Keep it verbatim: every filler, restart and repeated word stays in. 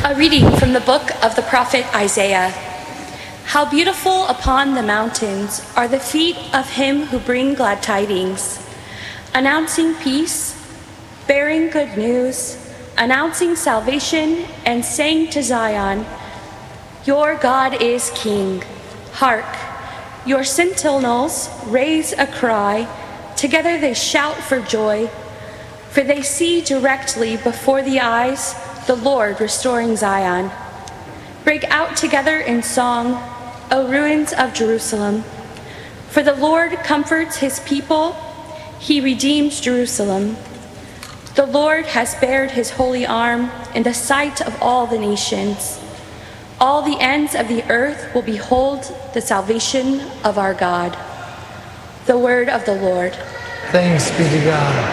A reading from the book of the prophet Isaiah. How beautiful upon the mountains are the feet of him who bring glad tidings, announcing peace, bearing good news, announcing salvation, and saying to Zion, your God is King. Hark, your sentinels raise a cry, together they shout for joy, for they see directly before the eyes the Lord restoring Zion. Break out together in song, O ruins of Jerusalem. For the Lord comforts his people, he redeems Jerusalem. The Lord has bared his holy arm in the sight of all the nations. All the ends of the earth will behold the salvation of our God. The word of the Lord. Thanks be to God.